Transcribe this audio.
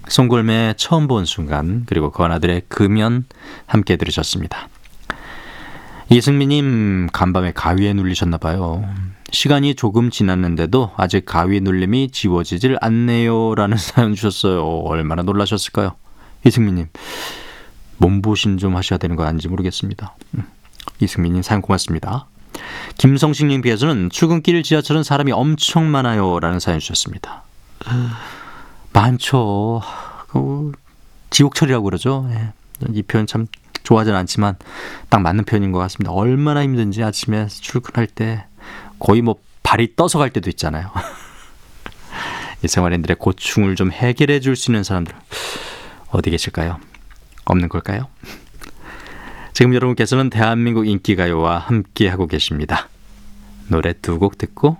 송골매 처음 본 순간, 그리고 권아들의 금연 함께 들으셨습니다. 이승미님, 간밤에 가위에 눌리셨나 봐요. 시간이 조금 지났는데도 아직 가위 눌림이 지워지질 않네요 라는 사연 주셨어요. 얼마나 놀라셨을까요? 이승미님, 몸보신 좀 하셔야 되는 거 아닌지 모르겠습니다. 이승미님 사연 고맙습니다. 김성식님 비해서는 출근길 지하철은 사람이 엄청 많아요 라는 사연 주셨습니다. 많죠. 지옥철이라고 그러죠. 예. 이 표현 참 좋아하진 않지만 딱 맞는 표현인 것 같습니다. 얼마나 힘든지 아침에 출근할 때 거의 뭐 발이 떠서 갈 때도 있잖아요. 이 생활인들의 고충을 좀 해결해 줄 수 있는 사람들 어디 계실까요? 없는 걸까요? 지금 여러분께서는 대한민국 인기가요와 함께하고 계십니다. 노래 두 곡 듣고